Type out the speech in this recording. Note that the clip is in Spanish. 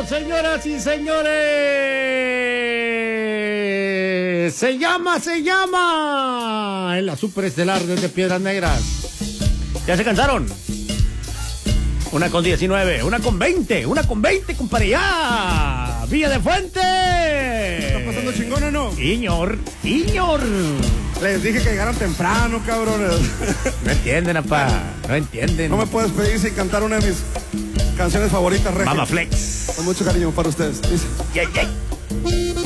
señoras y señores. Se llama en la superestelar desde Piedras Negras. ¿Ya se cansaron? 1:19, 1:20, compadre, ya. Villa de Fuente. ¿Está pasando chingón o no? Iñor. Les dije que llegaran temprano, cabrones. No entienden, apá. No entienden. No me puedes pedir sin cantar una de mis canciones favoritas, Regio. Mama Flex. Con mucho cariño para ustedes. Dice. Yeah.